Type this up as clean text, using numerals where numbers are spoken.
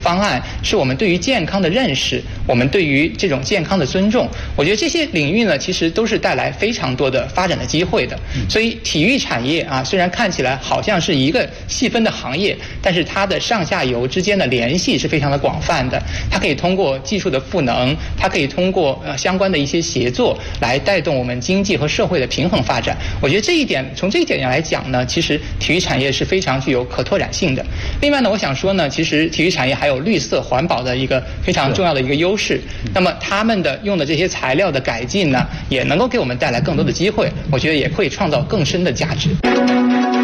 方案，是我们对于健康的认识，我们对于这种健康的尊重。我觉得这些领域呢，其实都是带来非常多的发展的机会的。所以体育产业啊，虽然看起来好像是一个细分的行业，但是它的上下游之间的联系是非常的广泛的。它可以通过技术的赋能，它可以通过相关的一些协作来带动我们经济和社会的平衡发展。我觉得这一点，从这一点上来讲呢，其实体育产业是非常具有可拓展性的。另外呢，我想说呢，其实体育产业还有绿色环保的一个非常重要的一个优势。那么他们的用的这些材料的改进呢，也能够给我们带来更多的机会。我觉得也会创造更深的价值。